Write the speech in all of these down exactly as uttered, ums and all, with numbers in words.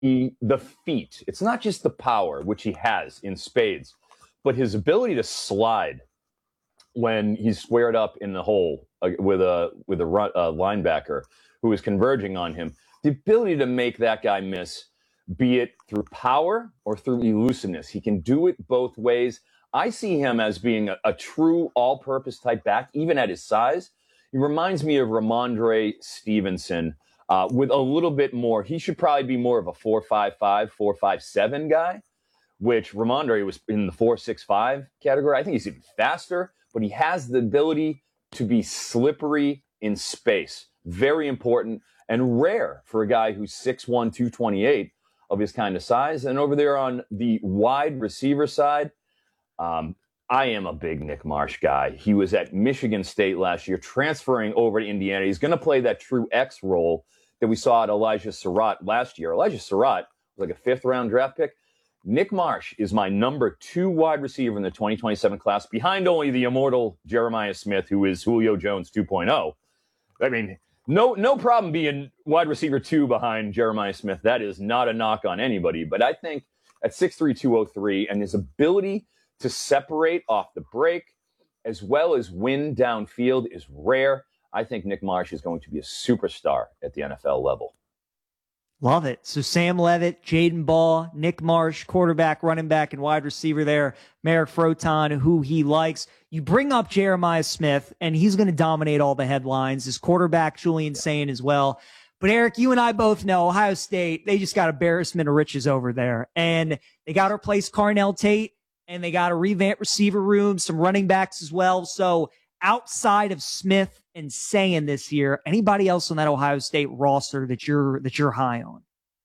the, the feet. It's not just the power, which he has in spades, but his ability to slide when he's squared up in the hole uh, with a with a run, uh, linebacker who is converging on him. The ability to make that guy miss, be it through power or through elusiveness. He can do it both ways. I see him as being a, a true all-purpose type back, even at his size. He reminds me of Ramondre Stevenson uh, with a little bit more. He should probably be more of a four five five, four five seven guy, which Ramondre was in the four six five category. I think he's even faster, but he has the ability to be slippery in space. Very important and rare for a guy who's six one, two twenty-eight of his kind of size. And over there on the wide receiver side, um, I am a big Nick Marsh guy. He was at Michigan State last year, transferring over to Indiana. He's going to play that true X role that we saw at Elijah Surratt last year. Elijah Surratt was like a fifth-round draft pick. Nick Marsh is my number two wide receiver in the twenty twenty-seven class, behind only the immortal Jeremiah Smith, who is Julio Jones two point oh. I mean, no no problem being wide receiver two behind Jeremiah Smith. That is not a knock on anybody. But I think at six three, two oh three, and his ability to separate off the break as well as win downfield is rare. I think Nick Marsh is going to be a superstar at the N F L level. Love it. So Sam Levitt, Jaden Ball, Nick Marsh, quarterback, running back, and wide receiver there. Marek Froton, who he likes. You bring up Jeremiah Smith, and he's going to dominate all the headlines. His quarterback, Julian Sayin, as well. But Eric, you and I both know Ohio State, they just got embarrassment of riches over there. And they got to replace Carnell Tate, and they got to revamp receiver room, some running backs as well. So outside of Smith and Sayin this year, anybody else on that Ohio State roster that you're that you're high on?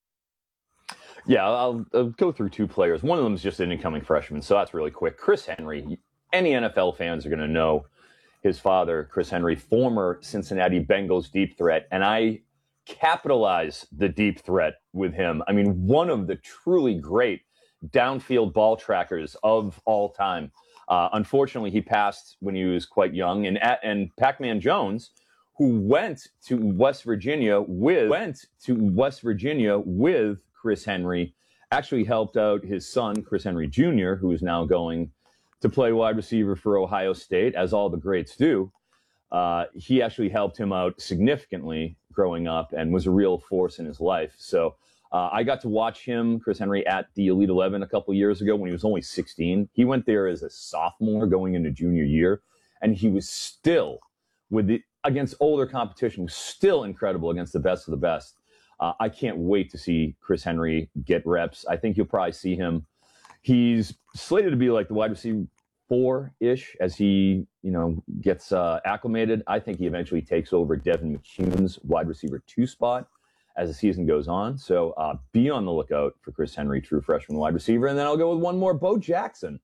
Yeah, I'll, I'll go through two players. One of them is just an incoming freshman, so that's really quick. Chris Henry. Any N F L fans are going to know his father, Chris Henry, former Cincinnati Bengals deep threat, and I capitalize the deep threat with him. I mean, one of the truly great downfield ball trackers of all time. Uh, unfortunately, he passed when he was quite young. And and Pac-Man Jones, who went to West Virginia with went to West Virginia with Chris Henry, actually helped out his son, Chris Henry Junior, who is now going to play wide receiver for Ohio State, as all the greats do. Uh, he actually helped him out significantly growing up and was a real force in his life. So Uh, I got to watch him, Chris Henry, at the Elite eleven a couple years ago when he was only sixteen. He went there as a sophomore going into junior year, and he was still, with the against older competition, was still incredible against the best of the best. Uh, I can't wait to see Chris Henry get reps. I think you'll probably see him. He's slated to be like the wide receiver four-ish as he, you know, gets uh, acclimated. I think he eventually takes over Devin McCune's wide receiver two spot as the season goes on. So uh, be on the lookout for Chris Henry, true freshman wide receiver. And then I'll go with one more, Bo Jackson.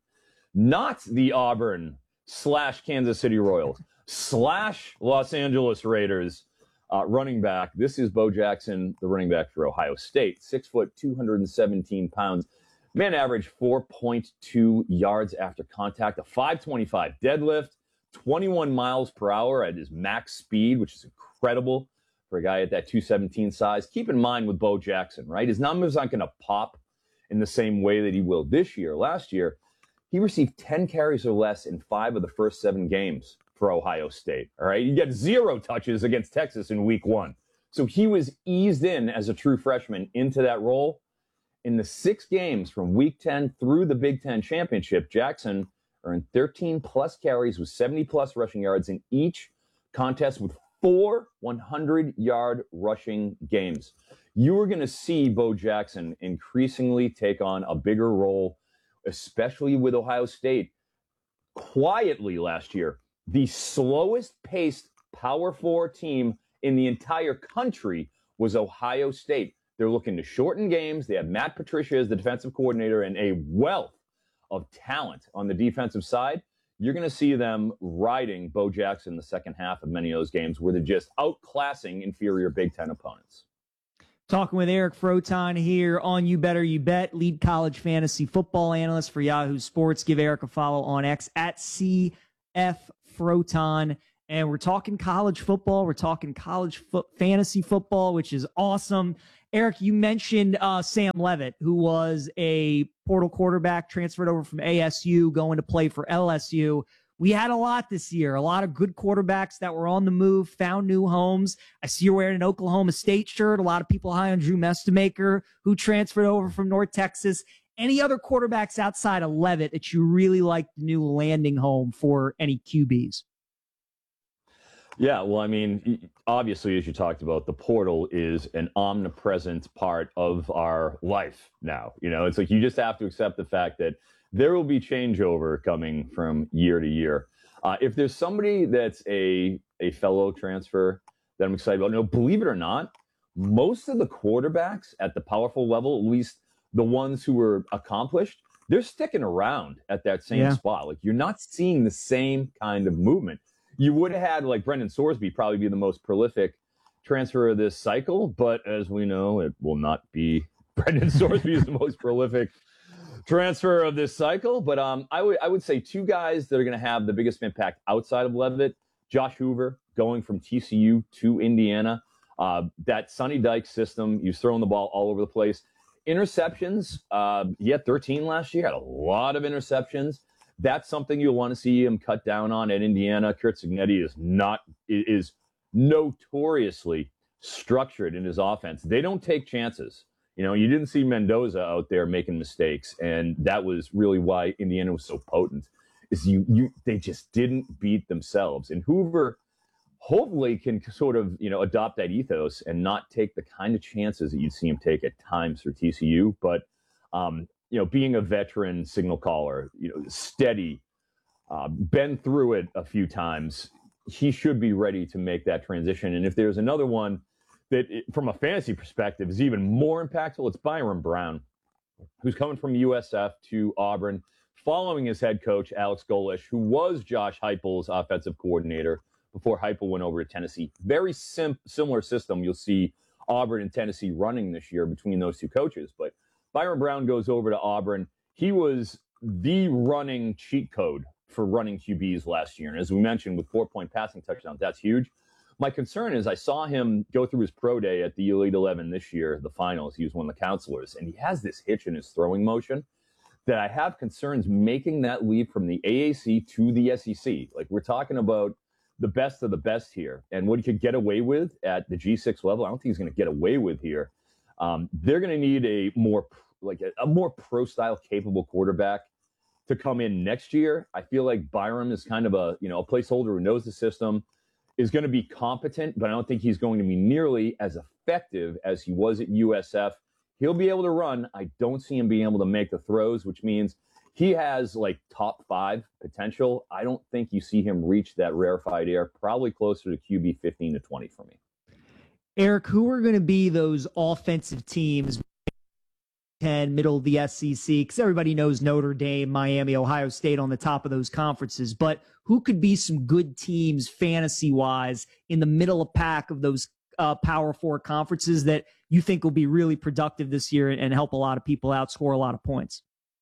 Not the Auburn slash Kansas City Royals slash Los Angeles Raiders uh, running back. This is Bo Jackson, the running back for Ohio State. Six foot, two hundred seventeen pounds. Man averaged four point two yards after contact, a five twenty-five deadlift, twenty-one miles per hour at his max speed, which is incredible for a guy at that two seventeen size. Keep in mind with Bo Jackson, right? His numbers aren't going to pop in the same way that he will this year. Last year, he received ten carries or less in five of the first seven games for Ohio State, all right? He got zero touches against Texas in week one. So he was eased in as a true freshman into that role. In the six games from week ten through the Big Ten championship, Jackson earned thirteen plus carries with seventy plus rushing yards in each contest with four hundred-yard rushing games. You are going to see Bo Jackson increasingly take on a bigger role, especially with Ohio State. Quietly last year, the slowest-paced Power Four team in the entire country was Ohio State. They're looking to shorten games. They have Matt Patricia as the defensive coordinator and a wealth of talent on the defensive side. You're going to see them riding Bo Jackson in the second half of many of those games where they're just outclassing inferior Big Ten opponents. Talking with Eric Froton here on You Better You Bet, lead college fantasy football analyst for Yahoo Sports. Give Eric a follow on X at C F Froton. And we're talking college football. We're talking college fo- fantasy football, which is awesome. Eric, you mentioned uh, Sam Levitt, who was a portal quarterback, transferred over from A S U, going to play for L S U. We had a lot this year, a lot of good quarterbacks that were on the move, found new homes. I see you're wearing an Oklahoma State shirt. A lot of people high on Drew Mestemaker, who transferred over from North Texas. Any other quarterbacks outside of Levitt that you really like the new landing home for any Q Bs? Yeah, well, I mean, obviously, as you talked about, the portal is an omnipresent part of our life now. You know, it's like you just have to accept the fact that there will be changeover coming from year to year. Uh, if there's somebody that's a a fellow transfer that I'm excited about, no, believe it or not, most of the quarterbacks at the powerful level, at least the ones who were accomplished, they're sticking around at that same Yeah. spot. Like you're not seeing the same kind of movement. You would have had like Brendan Sorsby probably be the most prolific transfer of this cycle, but as we know, it will not be Brendan Sorsby is the most prolific transfer of this cycle. But um, I would I would say two guys that are going to have the biggest impact outside of Levitt: Josh Hoover going from T C U to Indiana. Uh, that Sonny Dykes system, he's throwing the ball all over the place. Interceptions, uh, he had thirteen last year, had a lot of interceptions. That's something you'll want to see him cut down on at Indiana. Curt Cignetti is not is notoriously structured in his offense. They don't take chances. You know, you didn't see Mendoza out there making mistakes, and that was really why Indiana was so potent. Is you you they just didn't beat themselves, and Hoover hopefully can sort of you know adopt that ethos and not take the kind of chances that you'd see him take at times for T C U, but. Um, you know, being a veteran signal caller, you know, steady, uh, been through it a few times, he should be ready to make that transition. And if there's another one that, it, from a fantasy perspective, is even more impactful, it's Byron Brown, who's coming from U S F to Auburn, following his head coach, Alex Golish, who was Josh Heupel's offensive coordinator before Heupel went over to Tennessee. Very sim- similar system you'll see Auburn and Tennessee running this year between those two coaches. But Byron Brown goes over to Auburn. He was the running cheat code for running Q Bs last year. And as we mentioned, with four-point passing touchdowns, that's huge. My concern is I saw him go through his pro day at the Elite eleven this year, the finals. He was one of the counselors, and he has this hitch in his throwing motion that I have concerns making that leap from the A A C to the S E C. Like, we're talking about the best of the best here. And what he could get away with at the G six level, I don't think he's going to get away with here. Um, they're going to need a more like a, a more pro style capable quarterback to come in next year. I feel like Byram is kind of a you know a placeholder who knows the system, is going to be competent, but I don't think he's going to be nearly as effective as he was at U S F. He'll be able to run. I don't see him being able to make the throws, which means he has like top five potential. I don't think you see him reach that rarefied air, probably closer to Q B fifteen to twenty for me. Eric, who are going to be those offensive teams, ten, middle of the S E C? Because everybody knows Notre Dame, Miami, Ohio State on the top of those conferences. But who could be some good teams fantasy-wise in the middle of pack of those uh, Power Four conferences that you think will be really productive this year and help a lot of people out, score a lot of points?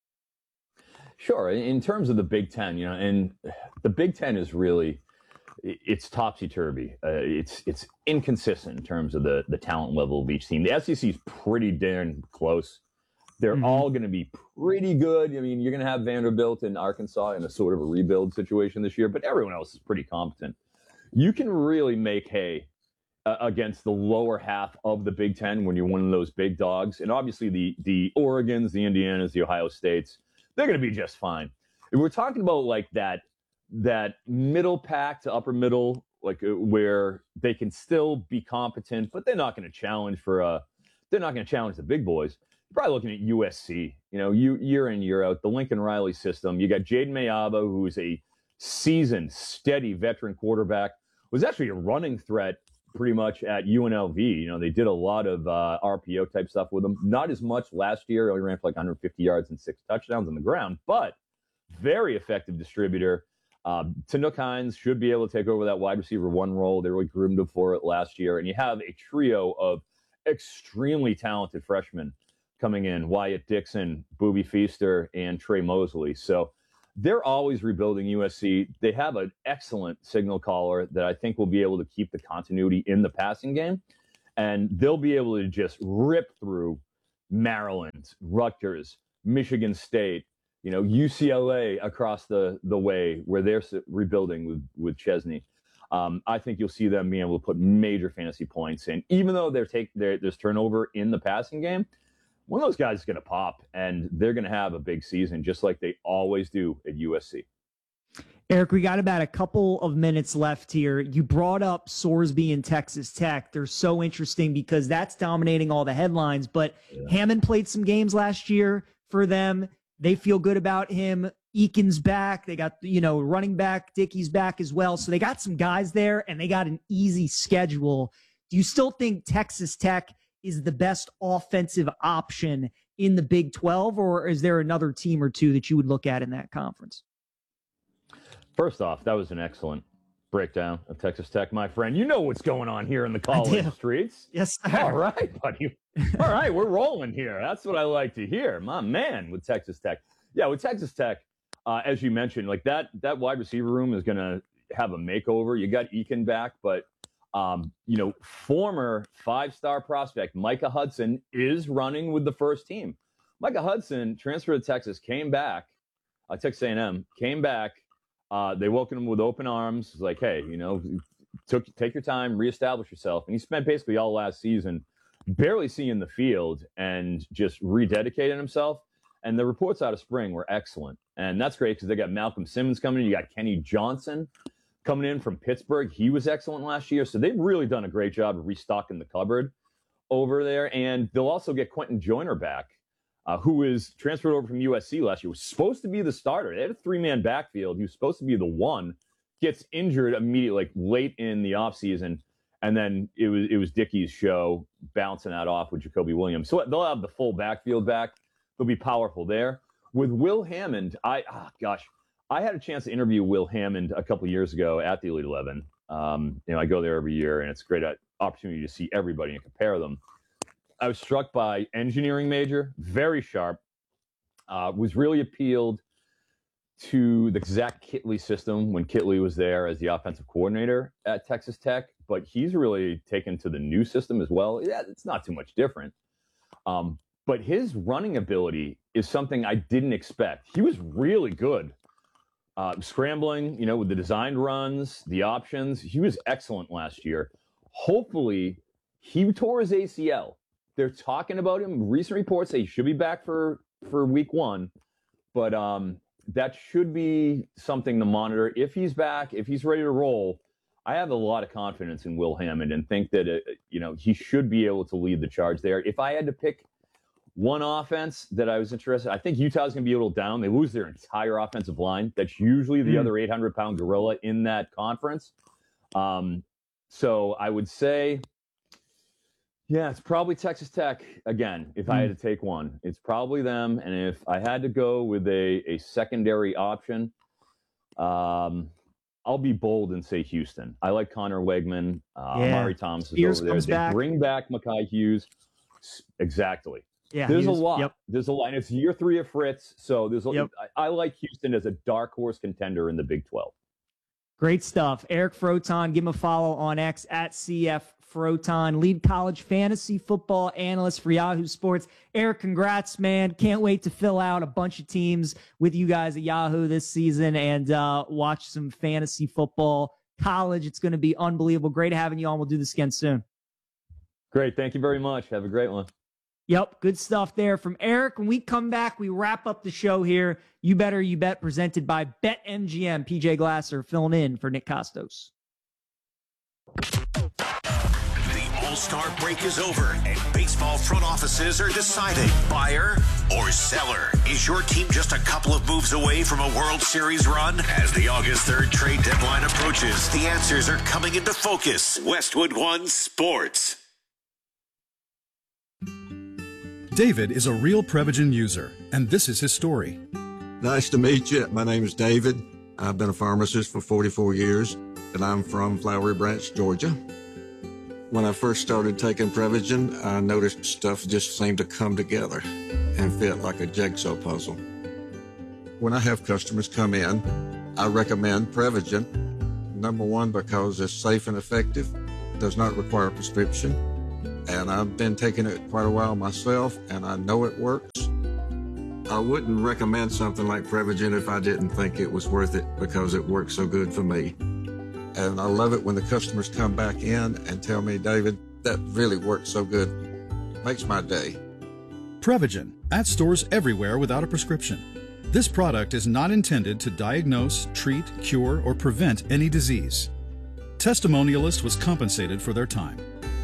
Sure. In terms of the Big Ten, you know, and the Big Ten is really, it's topsy-turvy. Uh, it's it's inconsistent in terms of the, the talent level of each team. The S E C is pretty darn close. They're mm-hmm. all going to be pretty good. I mean, you're going to have Vanderbilt and Arkansas in a sort of a rebuild situation this year, but everyone else is pretty competent. You can really make hay uh, against the lower half of the Big Ten when you're one of those big dogs. And obviously the the Oregons, the Indianas, the Ohio States, they're going to be just fine. If we're talking about like that that middle pack to upper middle, like uh, where they can still be competent, but they're not going to challenge for uh they're not going to challenge the big boys. You're probably looking at U S C, you know, you, year in, year out, the Lincoln Riley system. You got Jaden Mayaba, who is a seasoned, steady veteran quarterback, was actually a running threat pretty much at U N L V. You know, they did a lot of uh, R P O type stuff with him. Not as much last year. He only ran for like one hundred fifty yards and six touchdowns on the ground, but very effective distributor. Um, Tanook Hines should be able to take over that wide receiver one role. They really groomed him for it last year. And you have a trio of extremely talented freshmen coming in: Wyatt Dixon, Boobie Feaster, and Trey Mosley. So they're always rebuilding U S C. They have an excellent signal caller that I think will be able to keep the continuity in the passing game. and they'll be able to just rip through Maryland, Rutgers, Michigan State, you know, U C L A across the, the way where they're rebuilding with, with Chesney. Um, I think you'll see them being able to put major fantasy points in, even though they're take they're, there's turnover in the passing game. One of those guys is going to pop, and they're going to have a big season, just like they always do at U S C. Eric, we got about a couple of minutes left here. You brought up Sorsby and Texas Tech. They're so interesting because that's dominating all the headlines. But yeah. Hammond played some games last year for them. They feel good about him. Eakin's back. They got, you know, running back. Dickey's back as well. So they got some guys there, and they got an easy schedule. Do you still think Texas Tech is the best offensive option in the Big twelve, or is there another team or two that you would look at in that conference? First off, that was an excellent breakdown of Texas Tech, my friend. You know what's going on here in the college streets. Yes, sir. All right, buddy. All right, we're rolling here. That's what I like to hear. My man with Texas Tech. Yeah, with Texas Tech, uh, as you mentioned, like that that wide receiver room is going to have a makeover. You got Eakin back, but, um, you know, former five-star prospect Micah Hudson is running with the first team. Micah Hudson transferred to Texas, came back, uh, Texas A and M, came back. Uh, they welcomed him with open arms. It's like, hey, you know, took, take your time, reestablish yourself. And he spent basically all last season barely seeing the field and just rededicating himself. And the reports out of spring were excellent. And that's great because they got Malcolm Simmons coming in. You got Kenny Johnson coming in from Pittsburgh. He was excellent last year. So they've really done a great job of restocking the cupboard over there. And they'll also get Quentin Joyner back, Uh, who was transferred over from U S C last year, was supposed to be the starter. They had a three-man backfield. He was supposed to be the one, gets injured immediately, like late in the offseason, and then it was it was Dickey's show, bouncing that off with Jacoby Williams. So they'll have the full backfield back. They'll be powerful there. With Will Hammond, I oh gosh, I had a chance to interview Will Hammond a couple years ago at the Elite Eleven. Um, you know, I go there every year, and it's a great opportunity to see everybody and compare them. I was struck by engineering major, very sharp, uh, was really appealed to the Zach Kittley system when Kittley was there as the offensive coordinator at Texas Tech, but he's really taken to the new system as well. Yeah, it's not too much different. Um, but his running ability is something I didn't expect. He was really good. Uh, scrambling, you know, with the designed runs, the options. He was excellent last year. Hopefully, he tore his A C L. They're talking about him. Recent reports say he should be back for, for week one, but um, that should be something to monitor. If he's back, if he's ready to roll, I have a lot of confidence in Will Hammond and think that, uh, you know, he should be able to lead the charge there. If I had to pick one offense that I was interested, I think Utah's going to be a little down. They lose their entire offensive line. That's usually the mm. other eight hundred pound gorilla in that conference. Um, so I would say, yeah, it's probably Texas Tech again. If mm. I had to take one, it's probably them. And if I had to go with a, a secondary option, um, I'll be bold and say Houston. I like Connor Wegman. Uh, yeah. Amari Thomas is Spears over there. Comes they back. Bring back Mekhi Hughes. Exactly. Yeah, there's a is, lot. Yep. There's a lot. And it's year three of Fritz, so there's. A, yep. I, I like Houston as a dark horse contender in the Big twelve. Great stuff. Eric Froton, give him a follow on X at C F Froton, lead college fantasy football analyst for Yahoo Sports. Eric, congrats, man. Can't wait to fill out a bunch of teams with you guys at Yahoo this season and uh, watch some fantasy football college. It's going to be unbelievable. Great having you on. We'll do this again soon. Great. Thank you very much. Have a great one. Yep, good stuff there from Eric. When we come back, we wrap up the show here. You Better You Bet, presented by BetMGM. P J Glasser filling in for Nick Costos. The All-Star break is over, and baseball front offices are deciding buyer or seller. Is your team just a couple of moves away from a World Series run? As the August third trade deadline approaches, the answers are coming into focus. Westwood One Sports. David is a real Prevagen user, and this is his story. Nice to meet you. My name is David. I've been a pharmacist for forty-four years, and I'm from Flowery Branch, Georgia. When I first started taking Prevagen, I noticed stuff just seemed to come together and fit like a jigsaw puzzle. When I have customers come in, I recommend Prevagen. Number one, because it's safe and effective, does not require a prescription. and I've been taking it quite a while myself, and I know it works. I wouldn't recommend something like Prevagen if I didn't think it was worth it because it works so good for me. And I love it when the customers come back in and tell me, David, that really works so good. It makes my day. Prevagen, at stores everywhere without a prescription. This product is not intended to diagnose, treat, cure, or prevent any disease. Testimonialist was compensated for their time.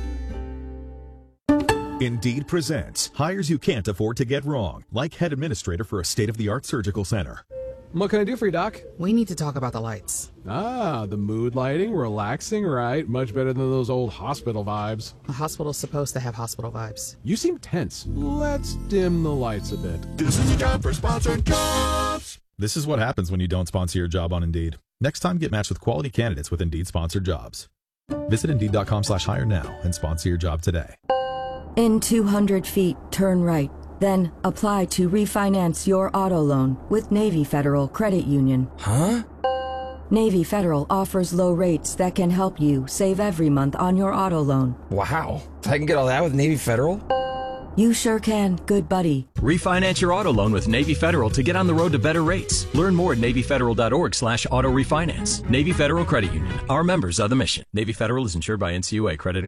Indeed presents hires you can't afford to get wrong, like head administrator for a state-of-the-art surgical center. What can I do for you, Doc? We need to talk about the lights. Ah, the mood lighting, relaxing, right? Much better than those old hospital vibes. A hospital's supposed to have hospital vibes. You seem tense. Let's dim the lights a bit. This is a job for sponsored jobs. This is what happens when you don't sponsor your job on Indeed. Next time, get matched with quality candidates with Indeed sponsored jobs. Visit Indeed.com slash hire now and sponsor your job today. In two hundred feet, turn right. Then apply to refinance your auto loan with Navy Federal Credit Union. Huh? Navy Federal offers low rates that can help you save every month on your auto loan. Wow. I can get all that with Navy Federal? You sure can, good buddy. Refinance your auto loan with Navy Federal to get on the road to better rates. Learn more at NavyFederal.org slash auto refinance. Navy Federal Credit Union. Our members are the mission. Navy Federal is insured by N C U A credit.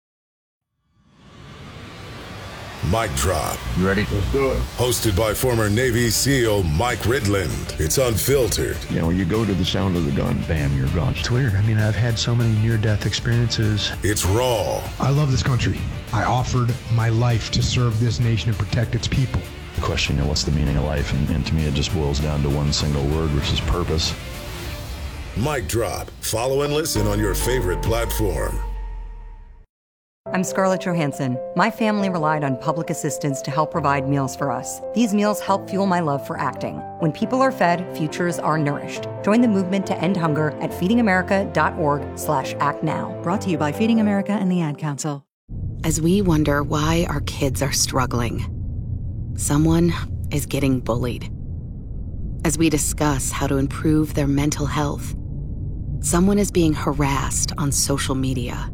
Mic Drop. You ready? Let's do it. Hosted by former Navy SEAL Mike Ridland. It's unfiltered. You know, you go to the sound of the gun, bam, you're gone. It's weird. I mean, I've had so many near-death experiences. It's raw. I love this country. I offered my life to serve this nation and protect its people. The question, you know, what's the meaning of life? And, and to me, it just boils down to one single word, which is purpose. Mic Drop. Follow and listen on your favorite platform. I'm Scarlett Johansson. My family relied on public assistance to help provide meals for us. These meals help fuel my love for acting. When people are fed, futures are nourished. Join the movement to end hunger at feedingamerica.org slash act now. Brought to you by Feeding America and the Ad Council. As we wonder why our kids are struggling, someone is getting bullied. As we discuss how to improve their mental health, someone is being harassed on social media.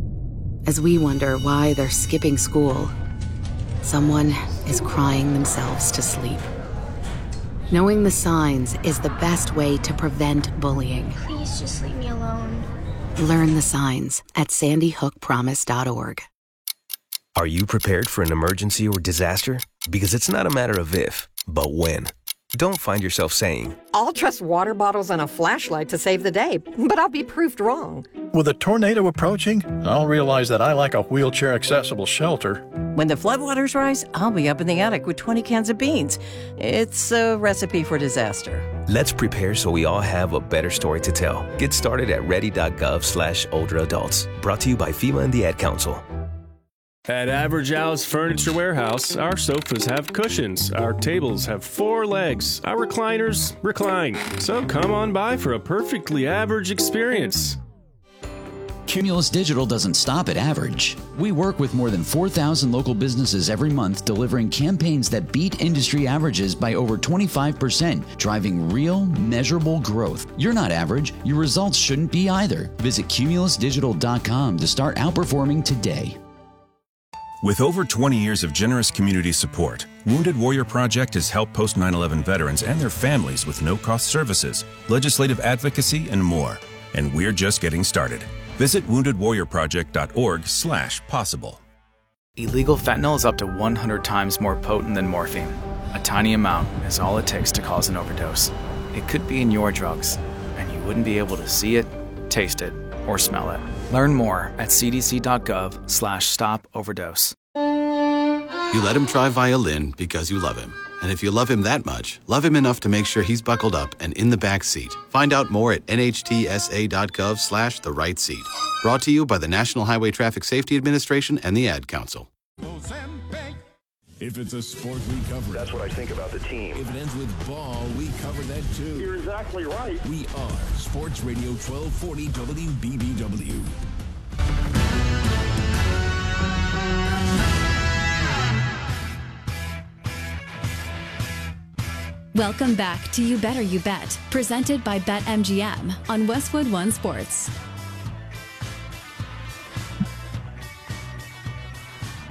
As we wonder why they're skipping school, someone is crying themselves to sleep. Knowing the signs is the best way to prevent bullying. Please just leave me alone. Learn the signs at sandy hook promise dot org. Are you prepared for an emergency or disaster? Because it's not a matter of if, but when. Don't find yourself saying, I'll trust water bottles and a flashlight to save the day, but I'll be proved wrong. With a tornado approaching, I'll realize that I lack a wheelchair-accessible shelter. When the floodwaters rise, I'll be up in the attic with twenty cans of beans. It's a recipe for disaster. Let's prepare so we all have a better story to tell. Get started at ready.gov slash older adults. Brought to you by FEMA and the Ad Council. At Average Al's Furniture Warehouse, our sofas have cushions, our tables have four legs, our recliners recline. So come on by for a perfectly average experience. Cumulus Digital doesn't stop at average. We work with more than four thousand local businesses every month, delivering campaigns that beat industry averages by over twenty-five percent, driving real, measurable growth. You're not average. Your results shouldn't be either. Visit cumulus digital dot com to start outperforming today. With over twenty years of generous community support, Wounded Warrior Project has helped post nine eleven veterans and their families with no-cost services, legislative advocacy, and more. And we're just getting started. Visit wounded warrior project dot org slash possible. Illegal fentanyl is up to one hundred times more potent than morphine. A tiny amount is all it takes to cause an overdose. It could be in your drugs, and you wouldn't be able to see it, taste it, or smell it. Learn more at c d c dot gov slash stop overdose. You let him try violin because you love him. And if you love him that much, love him enough to make sure he's buckled up and in the back seat. Find out more at n h t s a dot gov slash the right seat. Brought to you by the National Highway Traffic Safety Administration and the Ad Council. If it's a sport, we cover it. That's what I think about the team. If it ends with ball, we cover that too. You're exactly right. We are Sports Radio twelve forty W B B W. Welcome back to You Better You Bet, presented by BetMGM on Westwood One Sports.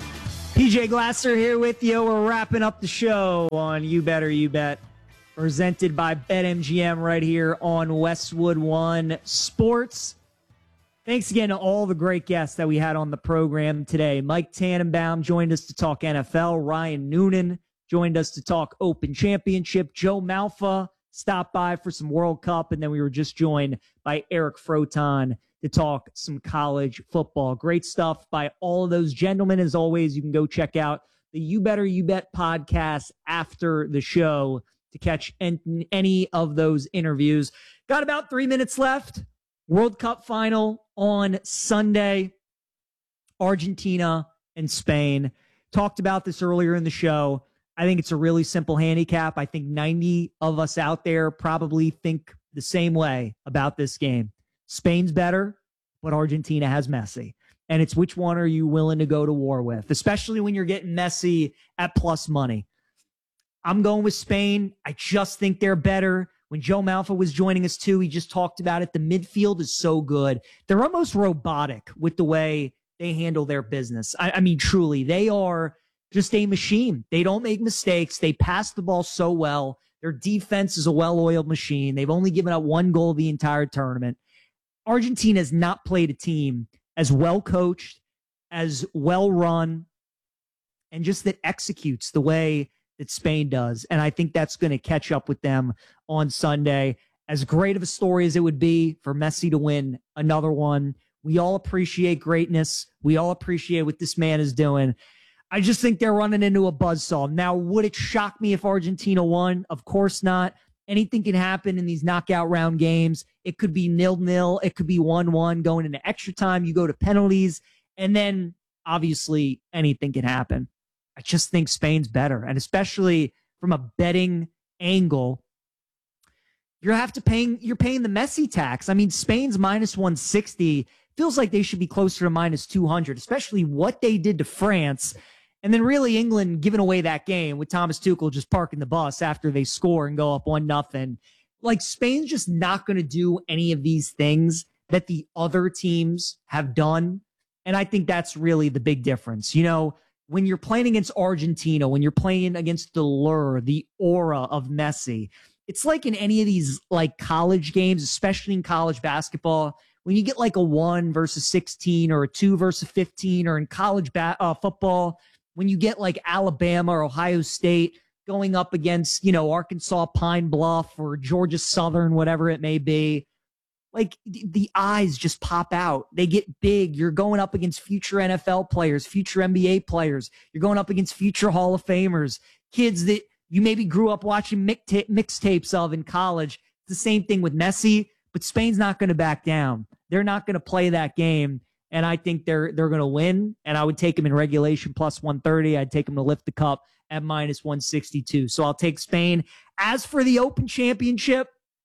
P J Glasser here with you. We're wrapping up the show on You Better You Bet, presented by BetMGM right here on Westwood One Sports. Thanks again to all the great guests that we had on the program today. Mike Tannenbaum joined us to talk N F L. Ryan Noonan joined us to talk Open Championship. Joe Malfa stopped by for some World Cup, and then we were just joined by Eric Froton to talk some college football. Great stuff by all of those gentlemen. As always, you can go check out the You Better You Bet podcast after the show to catch en- any of those interviews. Got about three minutes left. World Cup final on Sunday. Argentina and Spain. Talked about this earlier in the show. I think it's a really simple handicap. I think ninety of us out there probably think the same way about this game. Spain's better, but Argentina has Messi. And it's which one are you willing to go to war with, especially when you're getting Messi at plus money. I'm going with Spain. I just think they're better. When Joe Malfa was joining us too, he just talked about it. The midfield is so good. They're almost robotic with the way they handle their business. I, I mean, truly, they are just a machine. They don't make mistakes. They pass the ball so well. Their defense is a well-oiled machine. They've only given up one goal the entire tournament. Argentina has not played a team as well coached, as well run, and just that executes the way that Spain does. And I think that's going to catch up with them on Sunday. As great of a story as it would be for Messi to win another one, we all appreciate greatness. We all appreciate what this man is doing. I just think they're running into a buzzsaw. Now, would it shock me if Argentina won? Of course not. Anything can happen in these knockout round games. It could be nil-nil. It could be one one going into extra time. You go to penalties. And then, obviously, anything can happen. I just think Spain's better. And especially from a betting angle, you have to paying, you're paying the Messi tax. I mean, Spain's minus one sixty. Feels like they should be closer to minus two hundred, especially what they did to France. And then really England giving away that game with Thomas Tuchel just parking the bus after they score and go up one nothing. Like, Spain's just not going to do any of these things that the other teams have done. And I think that's really the big difference. You know, when you're playing against Argentina, when you're playing against the lure, the aura of Messi, it's like in any of these like college games, especially in college basketball, when you get like a one versus sixteen or a two versus fifteen, or in college ba- uh, football, when you get like Alabama or Ohio State going up against, you know, Arkansas Pine Bluff or Georgia Southern, whatever it may be, like the, the eyes just pop out. They get big. You're going up against future N F L players, future N B A players. You're going up against future Hall of Famers, kids that you maybe grew up watching mixta- mixtapes of in college. It's the same thing with Messi, but Spain's not going to back down. They're not going to play that game. And I think they're they're going to win. And I would take them in regulation plus one thirty. I'd take them to lift the cup at minus one sixty-two. So I'll take Spain. As for the Open Championship,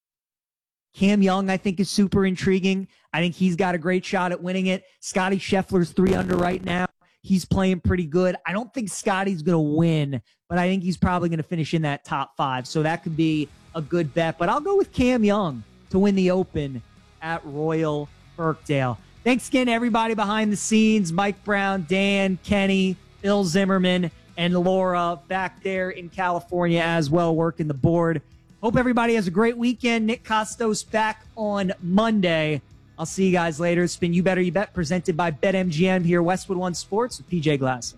Cam Young, I think, is super intriguing. I think he's got a great shot at winning it. Scotty Scheffler's three under right now. He's playing pretty good. I don't think Scotty's going to win, but I think he's probably going to finish in that top five. So that could be a good bet. But I'll go with Cam Young to win the Open at Royal Birkdale. Thanks again to everybody behind the scenes, Mike Brown, Dan, Kenny, Bill Zimmerman, and Laura back there in California as well, working the board. Hope everybody has a great weekend. Nick Costos back on Monday. I'll see you guys later. It's been You Better You Bet, presented by BetMGM here, Westwood One Sports with P J Glasser.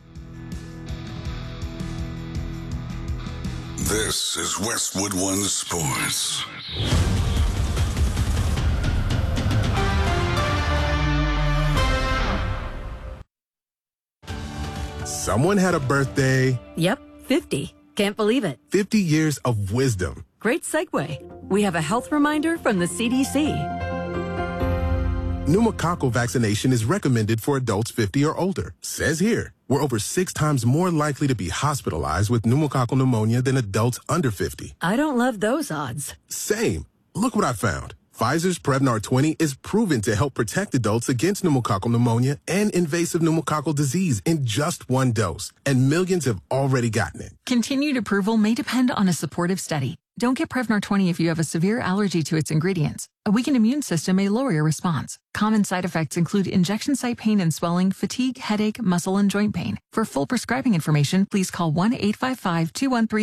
This is Westwood One Sports. Someone had a birthday. Yep, fifty. Can't believe it. fifty years of wisdom. Great segue. We have a health reminder from the C D C. Pneumococcal vaccination is recommended for adults fifty or older. Says here, we're over six times more likely to be hospitalized with pneumococcal pneumonia than adults under fifty. I don't love those odds. Same. Look what I found. Pfizer's Prevnar twenty is proven to help protect adults against pneumococcal pneumonia and invasive pneumococcal disease in just one dose, and millions have already gotten it. Continued approval may depend on a supportive study. Don't get Prevnar twenty if you have a severe allergy to its ingredients. A weakened immune system may lower your response. Common side effects include injection site pain and swelling, fatigue, headache, muscle, and joint pain. For full prescribing information, please call one eight five five, two one three